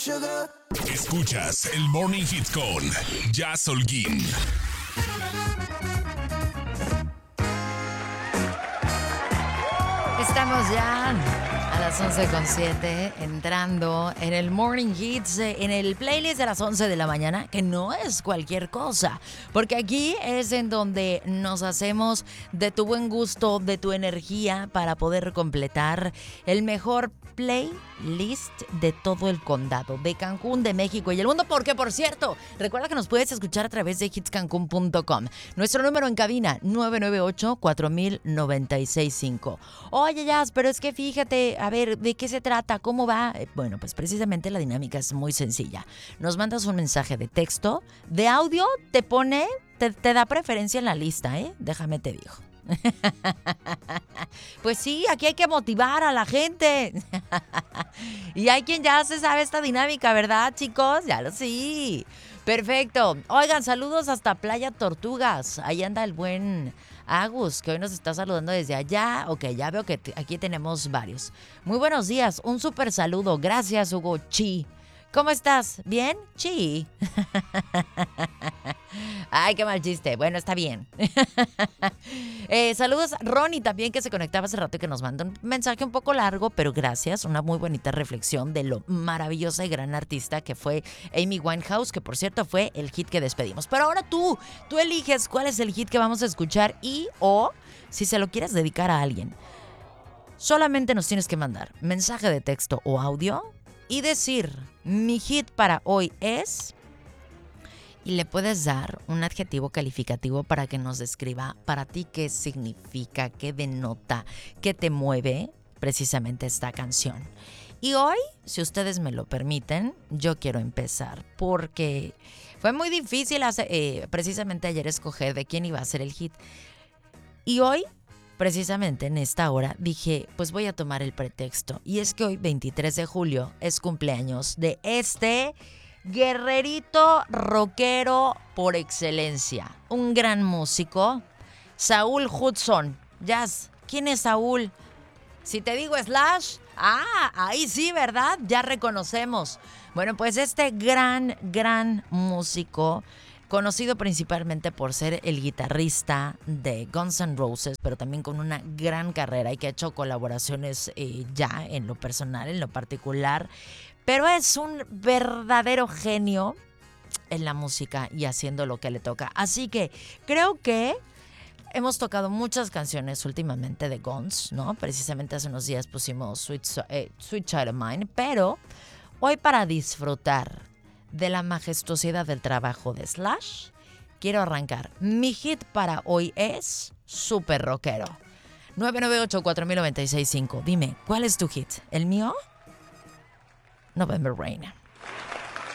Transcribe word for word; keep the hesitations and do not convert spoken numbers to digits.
Escuchas el Morning Hit con Jazz Holguín. Estamos ya a las once con siete, entrando en el Morning Hits, en el playlist de las once de la mañana, que no es cualquier cosa, porque aquí es en donde nos hacemos de tu buen gusto, de tu energía, para poder completar el mejor playlist de todo el condado, de Cancún, de México y el mundo, porque, por cierto, recuerda que nos puedes escuchar a través de hits cancún punto com. Nuestro número en cabina, nueve nueve ocho, cuatro mil noventa y seis cinco. Oye, Jazz, pero es que fíjate, a ver, ¿de qué se trata? ¿Cómo va? Eh, Bueno, pues precisamente la dinámica es muy sencilla. Nos mandas un mensaje de texto, de audio, te pone, te, te da preferencia en la lista, ¿eh? Déjame te digo. Pues sí, aquí hay que motivar a la gente. Y hay quien ya se sabe esta dinámica, ¿verdad, chicos? Ya lo sí. Perfecto. Oigan, saludos hasta Playa Tortugas. Ahí anda el buen Agus, que hoy nos está saludando desde allá. Ok, ya veo que t- aquí tenemos varios. Muy buenos días. Un súper saludo. Gracias, Hugo Chi. ¿Cómo estás? ¿Bien? Chi. Ay, qué mal chiste. Bueno, está bien. eh, saludos a Ronnie también, que se conectaba hace rato y que nos manda un mensaje un poco largo, pero gracias. Una muy bonita reflexión de lo maravillosa y gran artista que fue Amy Winehouse, que por cierto fue el hit que despedimos. Pero ahora tú, tú eliges cuál es el hit que vamos a escuchar y o si se lo quieres dedicar a alguien. Solamente nos tienes que mandar mensaje de texto o audio y decir, mi hit para hoy es... Y le puedes dar un adjetivo calificativo para que nos describa para ti qué significa, qué denota, qué te mueve precisamente esta canción. Y hoy, si ustedes me lo permiten, yo quiero empezar porque fue muy difícil hace, eh, precisamente ayer escoger de quién iba a ser el hit. Y hoy, precisamente en esta hora, dije, pues voy a tomar el pretexto. Y es que hoy, veintitrés de julio, es cumpleaños de este... guerrerito rockero por excelencia, un gran músico, Saúl Hudson. Jazz, ¿quién es Saúl? Si te digo Slash, ah, ahí sí, ¿verdad? Ya reconocemos. Bueno, pues este gran, gran músico, conocido principalmente por ser el guitarrista de Guns N' Roses, pero también con una gran carrera y que ha hecho colaboraciones eh, ya en lo personal, en lo particular. Pero es un verdadero genio en la música y haciendo lo que le toca. Así que creo que hemos tocado muchas canciones últimamente de Guns, ¿no? Precisamente hace unos días pusimos Sweet, eh, Sweet Child of Mine, pero hoy para disfrutar de la majestuosidad del trabajo de Slash, quiero arrancar. Mi hit para hoy es súper rockero. nueve nueve ocho, cuatro mil noventa y seis cinco. Dime, ¿cuál es tu hit? ¿El mío? November Rain.